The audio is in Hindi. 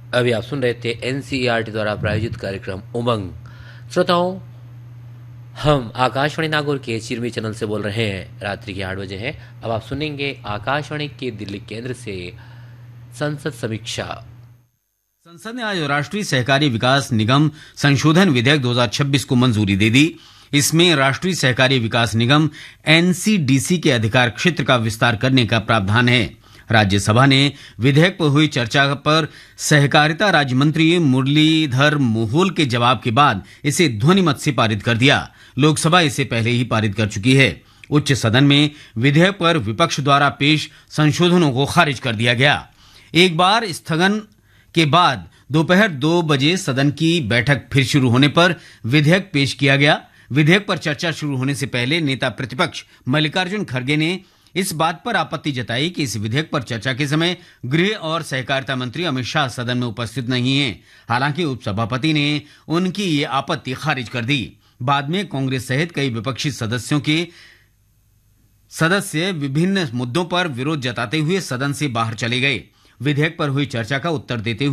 अभी आप सुन रहे थे एनसीईआरटी द्वारा प्रायोजित कार्यक्रम उमंग। श्रोताओं, हम आकाशवाणी नागौर के चिरमी चैनल से बोल रहे हैं। रात्रि के 8 बजे हैं। अब आप सुनेंगे आकाशवाणी के दिल्ली केंद्र से संसद समीक्षा। संसद ने आज राष्ट्रीय सहकारी विकास निगम संशोधन विधेयक 2026 को मंजूरी दे दी। इसमें राष्ट्रीय सहकारी विकास निगम एनसीडीसी के अधिकार क्षेत्र का विस्तार करने का प्रावधान है। राज्यसभा ने विधेयक पर हुई चर्चा पर सहकारिता राज्य मंत्री मुरलीधर मोहोल के जवाब के बाद इसे ध्वनिमत से पारित कर दिया। लोकसभा इसे पहले ही पारित कर चुकी है। उच्च सदन में विधेयक पर विपक्ष द्वारा पेश संशोधनों को खारिज कर दिया गया। एक बार स्थगन के बाद दोपहर 2 बजे सदन की बैठक फिर शुरू होने पर विधेयक पेश किया गया। विधेयक पर चर्चा शुरू होने से पहले नेता प्रतिपक्ष मल्लिकार्जुन खड़गे ने इस बात पर आपत्ति जताई कि इस विधेयक पर चर्चा के समय गृह और सहकारिता मंत्री अमित शाह सदन में उपस्थित नहीं हैं। हालांकि उपसभापति ने उनकी ये आपत्ति खारिज कर दी। बाद में कांग्रेस सहित कई विपक्षी सदस्य विभिन्न मुद्दों पर विरोध जताते हुए सदन से बाहर चले गए। विधेयक पर हुई चर्चा का उत्तर देते हुए